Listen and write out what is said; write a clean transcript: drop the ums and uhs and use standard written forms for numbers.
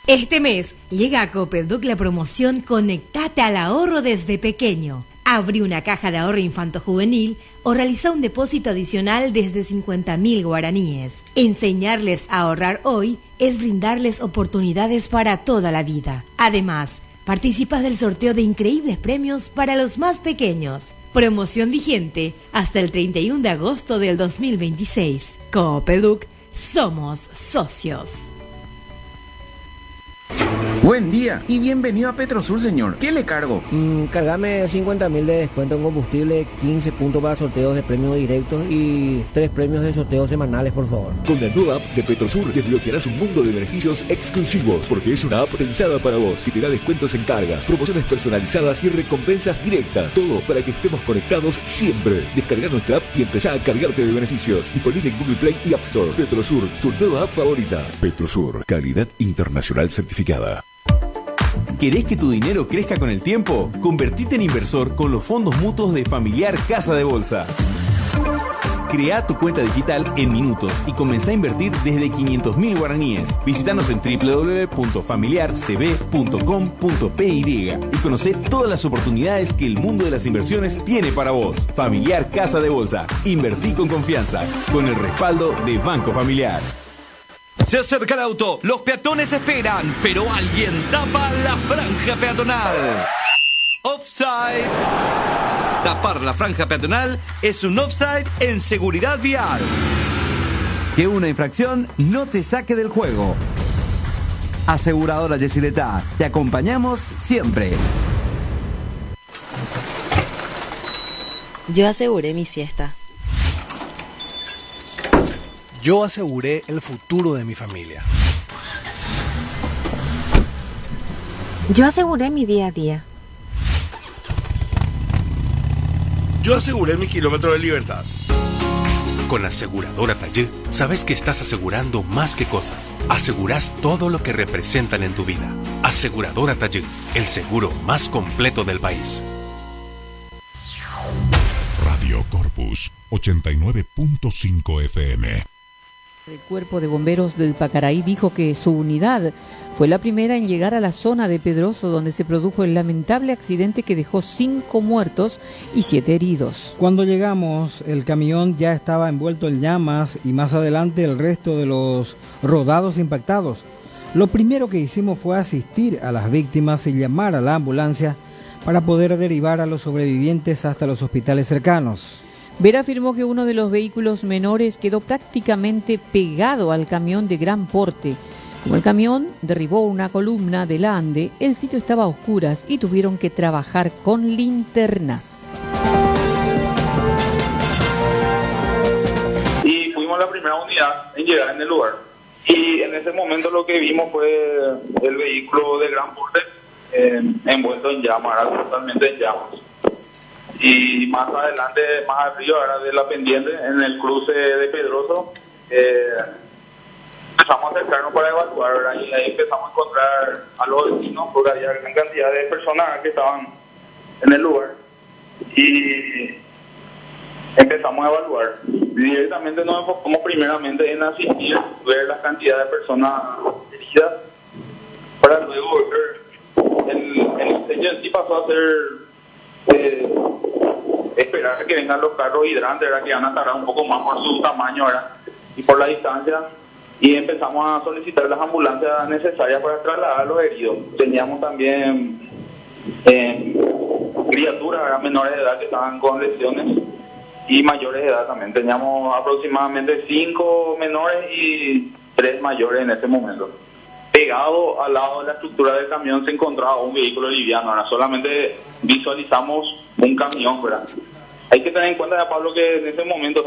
Este mes llega a Copeduc la promoción Conectate al ahorro desde pequeño. Abrí una caja de ahorro infanto-juvenil o realizá un depósito adicional desde 50.000 guaraníes. Enseñarles a ahorrar hoy es brindarles oportunidades para toda la vida. Además, participas del sorteo de increíbles premios para los más pequeños. Promoción vigente hasta el 31 de agosto del 2026. Copeduc, somos socios. Buen día y bienvenido a Petrosur, señor. ¿Qué le cargo? Cargame 50.000 de descuento en combustible, 15 puntos para sorteos de premios directos y 3 premios de sorteos semanales, por favor. Con la nueva app de Petrosur desbloquearás un mundo de beneficios exclusivos, porque es una app pensada para vos, que te da descuentos en cargas, promociones personalizadas y recompensas directas. Todo para que estemos conectados siempre. Descarga nuestra app y empezá a cargarte de beneficios. Disponible en Google Play y App Store. Petrosur, tu nueva app favorita. Petrosur, calidad internacional certificada. ¿Querés que tu dinero crezca con el tiempo? Convertite en inversor con los fondos mutuos de Familiar Casa de Bolsa. Crea tu cuenta digital en minutos y comenzá a invertir desde 500.000 guaraníes. Visítanos en www.familiarcb.com.py y conocé todas las oportunidades que el mundo de las inversiones tiene para vos. Familiar Casa de Bolsa. Invertí con confianza, con el respaldo de Banco Familiar. Se acerca el auto, los peatones esperan, pero alguien tapa la franja peatonal. Offside. Tapar la franja peatonal es un offside en seguridad vial. Que una infracción no te saque del juego. Aseguradora Yesileta, te acompañamos siempre. Yo aseguré mi siesta. Yo aseguré el futuro de mi familia. Yo aseguré mi día a día. Yo aseguré mi kilómetro de libertad. Con Aseguradora Taller, sabes que estás asegurando más que cosas. Asegurás todo lo que representan en tu vida. Aseguradora Taller, el seguro más completo del país. Radio Corpus 89.5 FM. El Cuerpo de Bomberos del Pacaraí dijo que su unidad fue la primera en llegar a la zona de Pedroso, donde se produjo el lamentable accidente que dejó 5 muertos y 7 heridos. Cuando llegamos, el camión ya estaba envuelto en llamas y más adelante el resto de los rodados impactados. Lo primero que hicimos fue asistir a las víctimas y llamar a la ambulancia para poder derivar a los sobrevivientes hasta los hospitales cercanos. Vera afirmó que uno de los vehículos menores quedó prácticamente pegado al camión de gran porte. Como el camión derribó una columna del ande, el sitio estaba a oscuras y tuvieron que trabajar con linternas. Y fuimos la primera unidad en llegar en el lugar. Y en ese momento lo que vimos fue el vehículo de gran porte envuelto en llamas, era totalmente en llamas. Y más adelante, más arriba, ahora de la pendiente, en el cruce de Pedroso, empezamos a acercarnos para evaluar, ¿verdad? Y ahí empezamos a encontrar a los vecinos, porque había gran cantidad de personas que estaban en el lugar. Y empezamos a evaluar. Directamente nos enfocamos primeramente en asistir, ver la cantidad de personas heridas, para luego ver el incendio en sí pasó a ser esperar a que vengan los carros hidrantes, ¿verdad? Que van a tardar un poco más por su tamaño, ¿verdad? Y por la distancia, y empezamos a solicitar las ambulancias necesarias para trasladar a los heridos. Teníamos también criaturas, ¿verdad? Menores de edad que estaban con lesiones y mayores de edad también. Teníamos aproximadamente 5 menores y 3 mayores en ese momento. Pegado al lado de la estructura del camión se encontraba un vehículo liviano, ahora solamente visualizamos un camión, ¿verdad? Hay que tener en cuenta, ya, Pablo, que en ese momento